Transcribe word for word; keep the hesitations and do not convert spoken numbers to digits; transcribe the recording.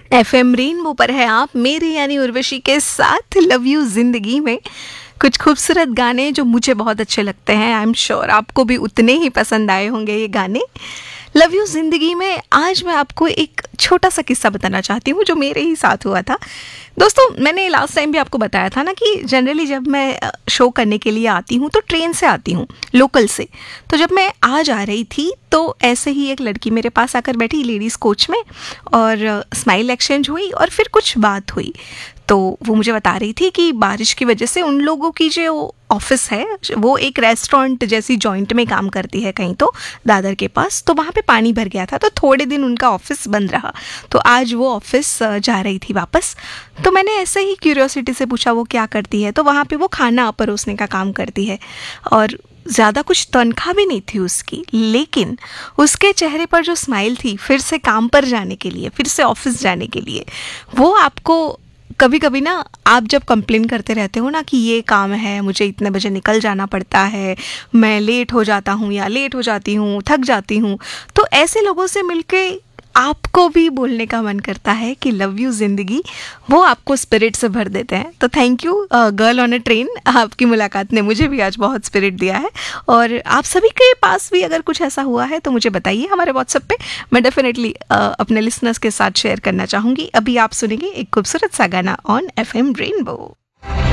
FM rainbow पर है आप मेरी यानी उर्वशी के साथ लव यू जिंदगी में। कुछ खूबसूरत गाने जो मुझे बहुत अच्छे लगते हैं, आई एम श्योर आपको भी उतने ही पसंद आए होंगे ये गाने। लव यू जिंदगी में आज मैं आपको एक छोटा सा किस्सा बताना चाहती हूँ जो मेरे ही साथ हुआ था। दोस्तों, मैंने लास्ट टाइम भी आपको बताया था ना कि जनरली जब मैं शो करने के लिए आती हूँ तो ट्रेन से आती हूँ, लोकल से। तो जब मैं आ जा रही थी तो ऐसे ही एक लड़की मेरे पास आकर बैठी लेडीज़ कोच में, और स्माइल एक्सचेंज हुई और फिर कुछ बात हुई। तो वो मुझे बता रही थी कि बारिश की वजह से उन लोगों की जो ऑफिस है वो एक रेस्टोरेंट जैसी जॉइंट में काम करती है कहीं, तो दादर के पास, तो वहाँ पे पानी भर गया था तो थोड़े दिन उनका ऑफिस बंद रहा। तो आज वो ऑफिस जा रही थी वापस। तो मैंने ऐसे ही क्यूरियोसिटी से पूछा वो क्या करती है। तो वहाँ पे वो खाना परोसने का काम करती है और ज़्यादा कुछ तनख्वाह भी नहीं थी उसकी, लेकिन उसके चेहरे पर जो स्माइल थी फिर से काम पर जाने के लिए, फिर से ऑफिस जाने के लिए, वो आपको कभी कभी ना, आप जब कंप्लेन करते रहते हो ना कि ये काम है, मुझे इतने बजे निकल जाना पड़ता है, मैं लेट हो जाता हूँ या लेट हो जाती हूँ, थक जाती हूँ, तो ऐसे लोगों से मिलके आपको भी बोलने का मन करता है कि लव यू जिंदगी। वो आपको स्पिरिट से भर देते हैं। तो thank you girl on a train, आपकी मुलाकात ने मुझे भी आज बहुत स्पिरिट दिया है। और आप सभी के पास भी अगर कुछ ऐसा हुआ है तो मुझे बताइए हमारे व्हाट्सएप पे, मैं डेफिनेटली अपने लिसनर्स के साथ शेयर करना चाहूँगी। अभी आप सुनेंगे एक खूबसूरत सा गाना ऑन एफ एम रेनबो।